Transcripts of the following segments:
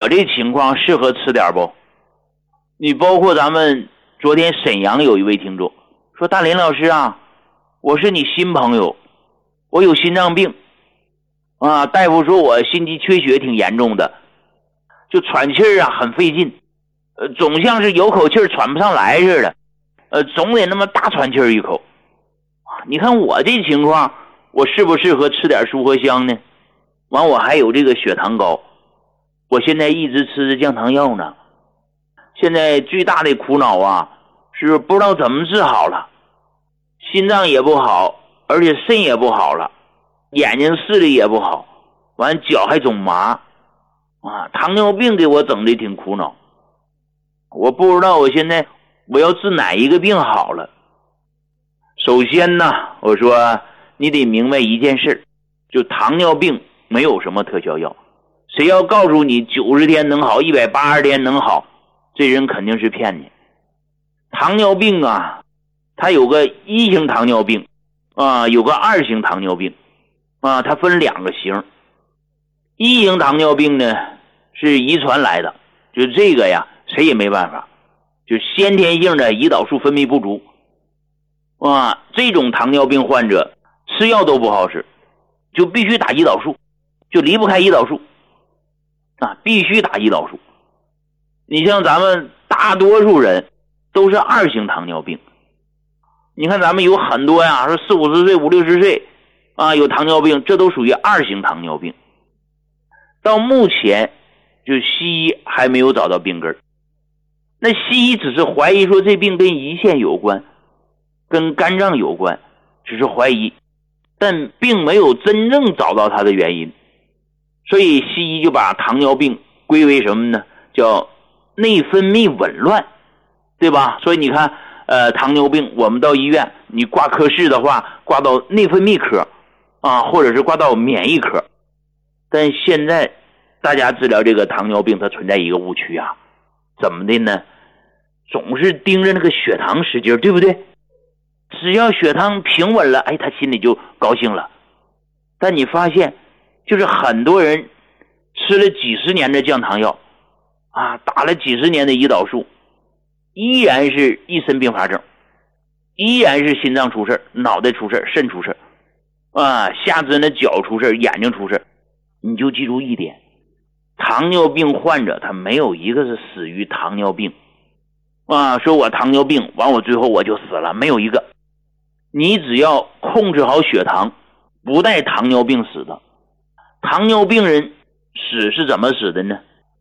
这情况适合吃点不？你包括咱们昨天沈阳有一位听众说，大林老师啊，我是你新朋友，我有心脏病啊，大夫说我心肌缺血挺严重的，就喘气儿啊很费劲，总像是有口气儿喘不上来似的，总得那么大喘气儿一口。你看我这情况，我适不适合吃点舒和香呢？完我还有这个血糖高，我现在一直吃着降糖药呢。现在最大的苦恼啊，是不知道怎么治好了，心脏也不好，而且肾也不好了，眼睛视力也不好，完脚还总麻啊，糖尿病给我整的挺苦恼。我不知道我现在我要治哪一个病好了。首先呢，我说你得明白一件事，就糖尿病没有什么特效药，谁要告诉你90天能好180天能好，这人肯定是骗你。糖尿病啊，它有个1型糖尿病啊，有个2型糖尿病啊，它分2个型。1型糖尿病呢是遗传来的，就这个呀谁也没办法，就先天性的胰岛素分泌不足啊，这种糖尿病患者吃药都不好使，就必须打胰岛素，就离不开胰岛素啊，必须打胰岛素。你像咱们大多数人都是2型糖尿病，你看咱们有很多呀，说40、50岁、50、60岁啊有糖尿病，这都属于2型糖尿病。到目前就西医还没有找到病根，那西医只是怀疑说这病跟胰腺有关，跟肝脏有关，只是怀疑，但并没有真正找到它的原因。所以西医就把糖尿病归为什么呢？叫内分泌紊乱，对吧？所以你看糖尿病我们到医院你挂科室的话，挂到内分泌科啊，或者是挂到免疫科。但现在大家治疗这个糖尿病它存在一个误区啊，怎么的呢？总是盯着那个血糖使劲，对不对？只要血糖平稳了，哎，他心里就高兴了。但你发现就是很多人吃了几十年的降糖药啊，打了几十年的胰岛素，依然是一身并发症，依然是心脏出事，脑袋出事，肾出事啊，下肢的脚出事，眼睛出事。你就记住一点，糖尿病患者他没有一个是死于糖尿病啊，说我糖尿病完我最后我就死了，没有一个。你只要控制好血糖，不带糖尿病死的。糖尿病人死是怎么死的呢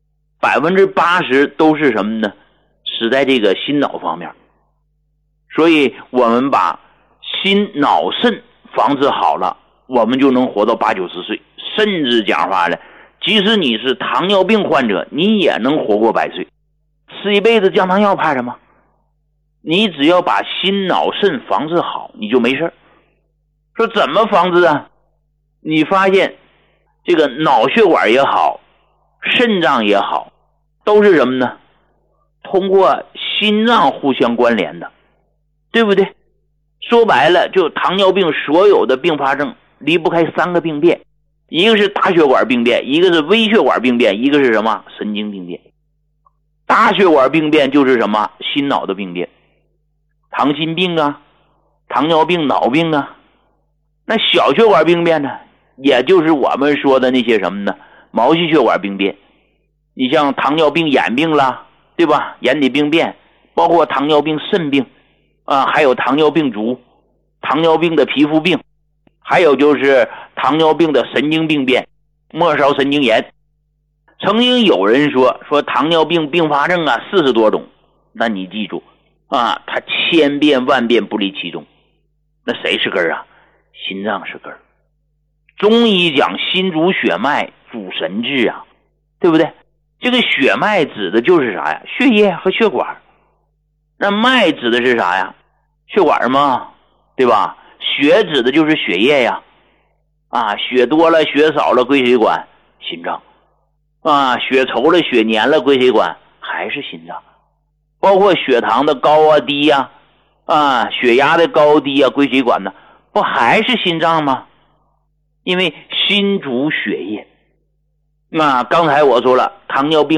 ？80%都是什么呢？死在这个心脑方面。所以我们把心脑肾防治好了，我们就能活到80、90岁，甚至讲话了，即使你是糖尿病患者，你也能活过100岁。吃一辈子降糖药怕什么？你只要把心脑肾防治好，你就没事。说怎么防治啊？你发现这个脑血管也好，肾脏也好，都是什么呢？通过心脏互相关联的，对不对？说白了，就糖尿病所有的并发症离不开3个病变，一个是大血管病变，一个是微血管病变，一个是什么？神经病变。大血管病变就是什么？心脑的病变，糖心病啊，糖尿病脑病啊。那小血管病变呢，也就是我们说的那些什么呢？毛细血管病变。你像糖尿病眼病啦，对吧？眼底病变，包括糖尿病肾病啊，还有糖尿病足，糖尿病的皮肤病，还有就是糖尿病的神经病变，末梢神经炎。曾经有人说糖尿病并发症啊40多种，那你记住啊，它千变万变不离其中。那谁是根啊？心脏是根。中医讲心主血脉，主神志啊，对不对？这个血脉指的就是啥呀？血液和血管。那脉指的是啥呀？血管嘛，对吧？血指的就是血液呀，啊，血多了血少了归谁管？心脏。啊，血稠了血黏了归谁管？还是心脏。包括血糖的高啊低呀，啊，血压的高低啊归谁管呢？不还是心脏吗？因为心主血液。那刚才我说了，糖尿病